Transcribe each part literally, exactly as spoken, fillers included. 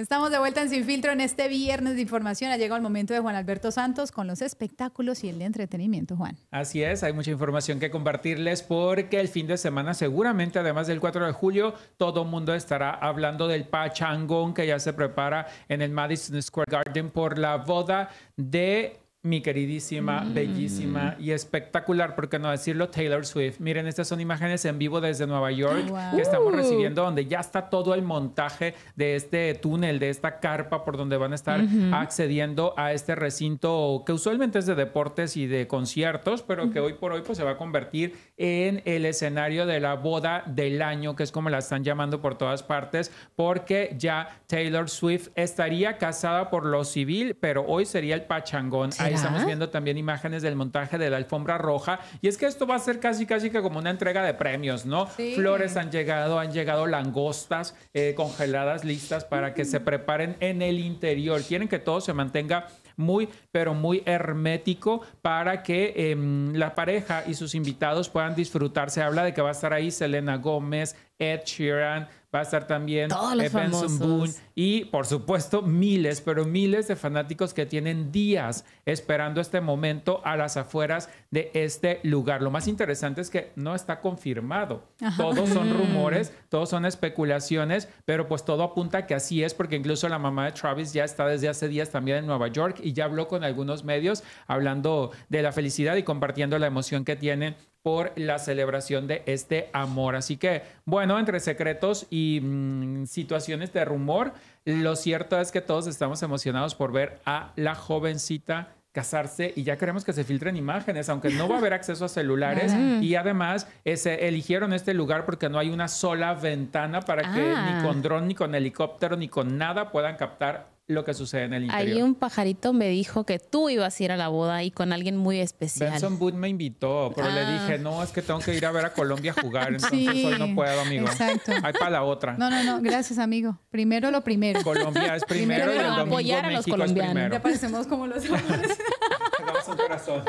Estamos de vuelta en Sin Filtro en este viernes de información. Ha llegado el momento de Juan Alberto Santos con los espectáculos y el de entretenimiento, Juan. Así es, hay mucha información que compartirles porque el fin de semana seguramente, además del cuatro de julio, todo el mundo estará hablando del pachangón que ya se prepara en el Madison Square Garden por la boda de mi queridísima, mm. bellísima y espectacular, por qué no decirlo, Taylor Swift. Miren, estas son imágenes en vivo desde Nueva York wow. que estamos recibiendo, donde ya está todo el montaje de este túnel, de esta carpa por donde van a estar uh-huh. accediendo a este recinto que usualmente es de deportes y de conciertos, pero uh-huh. que hoy por hoy pues, se va a convertir en el escenario de la boda del año, que es como la están llamando por todas partes, porque ya Taylor Swift estaría casada por lo civil, pero hoy sería el pachangón. ¿Sí? Ahí estamos viendo también imágenes del montaje de la alfombra roja. Y es que esto va a ser casi, casi que como una entrega de premios, ¿no? Sí. Flores han llegado, han llegado langostas eh, congeladas listas para que se preparen en el interior. Quieren que todo se mantenga muy, pero muy hermético para que eh, la pareja y sus invitados puedan disfrutar. Se habla de que va a estar ahí Selena Gómez, Ed Sheeran, va a estar también Benson Boone y, por supuesto, miles, pero miles de fanáticos que tienen días esperando este momento a las afueras de este lugar. Lo más interesante es que no está confirmado. Ajá. Todos son rumores, todos son especulaciones, pero pues todo apunta a que así es, porque incluso la mamá de Travis ya está desde hace días también en Nueva York y ya habló con algunos medios hablando de la felicidad y compartiendo la emoción que tienen por la celebración de este amor. Así que, bueno, entre secretos y mmm, situaciones de rumor, lo cierto es que todos estamos emocionados por ver a la jovencita casarse y ya queremos que se filtren imágenes, aunque no va a haber acceso a celulares y además ese, eligieron este lugar porque no hay una sola ventana para que ah. ni con dron, ni con helicóptero, ni con nada puedan captar lo que sucede en el interior. Ahí un pajarito me dijo que tú ibas a ir a la boda y con alguien muy especial. Benson Boone me invitó, pero ah. le dije, no, es que tengo que ir a ver a Colombia jugar, entonces sí, hoy no puedo, amigo. Exacto. Hay para la otra. No, no, no, gracias, amigo. Primero lo primero. Colombia es primero, primero y el domingo apoyar a los México colombianos. Es primero. Ya parecemos como los hombres. Tenemos un corazón.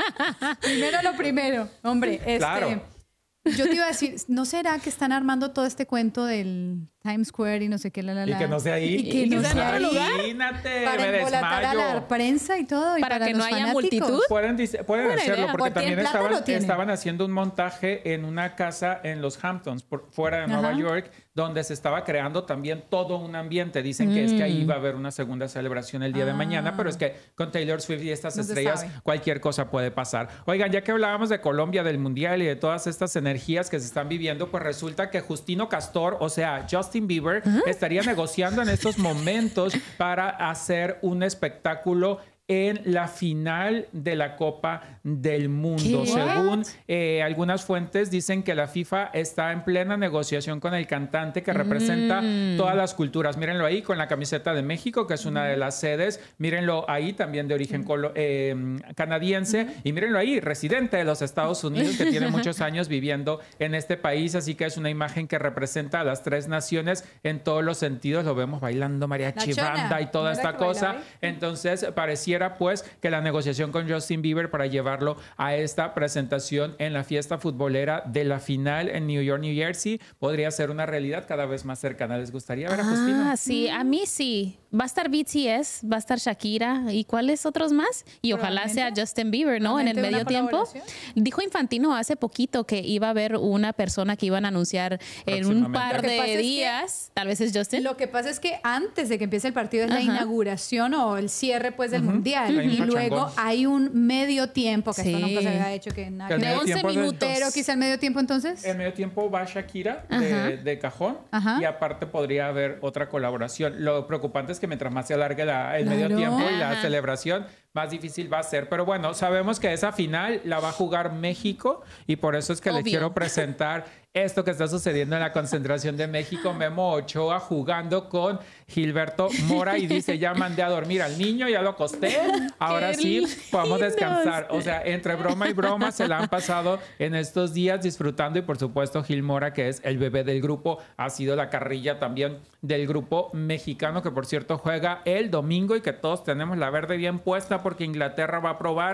Primero lo primero. Hombre, este... Claro. Yo te iba a decir, ¿no será que están armando todo este cuento del Times Square y no sé qué, la, la, la? Y que no sea ahí. Y que no sea ahí. Imagínate, para me embolatar a la prensa y todo. Y para, para que no haya fanáticos. multitud. Pueden, pueden hacerlo, idea. porque, porque también estaban, estaban haciendo un montaje en una casa en los Hamptons, por fuera de Nueva Ajá. York, donde se estaba creando también todo un ambiente. Dicen mm. que es que ahí va a haber una segunda celebración el día ah. de mañana, pero es que con Taylor Swift y estas no estrellas cualquier cosa puede pasar. Oigan, ya que hablábamos de Colombia, del Mundial y de todas estas energías que se están viviendo, pues resulta que Justino Castor, o sea, Justin Bieber, ¿Ah? estaría negociando en estos momentos para hacer un espectáculo en la final de la Copa del Mundo. ¿Qué? Según eh, algunas fuentes dicen que la FIFA está en plena negociación con el cantante que representa mm. todas las culturas. Mírenlo ahí con la camiseta de México, que es una de las sedes. Mírenlo ahí también de origen colo- eh, canadiense. Y mírenlo ahí, residente de los Estados Unidos, que tiene muchos años viviendo en este país. Así que es una imagen que representa a las tres naciones en todos los sentidos. Lo vemos bailando mariachi, banda y toda esta cosa. Entonces pareciera pues que la negociación con Justin Bieber para llevarlo a esta presentación en la fiesta futbolera de la final en New York, New Jersey, podría ser una realidad cada vez más cercana. ¿Les gustaría ver a Justino? Ah, sí, a mí sí. Va a estar B T S, va a estar Shakira y ¿cuáles otros más? Y ojalá sea Justin Bieber, ¿no? En el medio tiempo. Dijo Infantino hace poquito que iba a haber una persona que iban a anunciar en un par de días. Es Tal vez es Justin. Lo que pasa es que antes de que empiece el partido es Ajá. la inauguración o el cierre pues del uh-huh. Mundial. Uh-huh. Y luego hay un medio tiempo, que sí. esto nunca se había hecho. Que nada, de once minutos. Pero quizá el medio tiempo entonces. El medio tiempo va Shakira de, de cajón Ajá. y aparte podría haber otra colaboración. Lo preocupante es que mientras más se alargue la, el claro. medio tiempo y la Ajá. celebración, más difícil va a ser. Pero bueno, sabemos que esa final la va a jugar México y por eso es que Obvio. les quiero presentar esto que está sucediendo en la concentración de México. Memo Ochoa jugando con Gilberto Mora y dice, ya mandé a dormir al niño, ya lo acosté, ahora sí podemos descansar. O sea, entre broma y broma se la han pasado en estos días disfrutando y por supuesto Gil Mora, que es el bebé del grupo, ha sido la carrilla también del grupo mexicano, que por cierto juega el domingo y que todos tenemos la verde bien puesta porque Inglaterra va a probar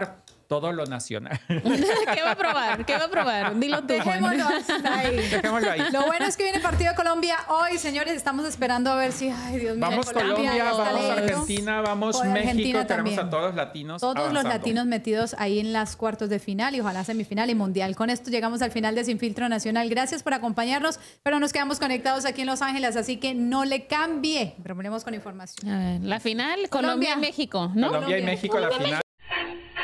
todo lo nacional. ¿Qué va a probar? ¿Qué va a probar? Dilo tú. Dejémoslo hasta ahí. Dejémoslo ahí. Lo bueno es que viene el partido de Colombia hoy, señores. Estamos esperando a ver si, ay, Dios mío. Vamos Colombia, Colombia vamos Argentina, vamos Por México. Argentina queremos también. a todos los latinos Todos avanzando. los latinos metidos ahí en las cuartos de final y ojalá semifinal y mundial. Con esto llegamos al final de Sin Filtro Nacional. Gracias por acompañarnos, pero nos quedamos conectados aquí en Los Ángeles, así que no le cambie. Reponemos con información. A ver, la final, Colombia, Colombia y México, ¿no? Colombia y México, la final.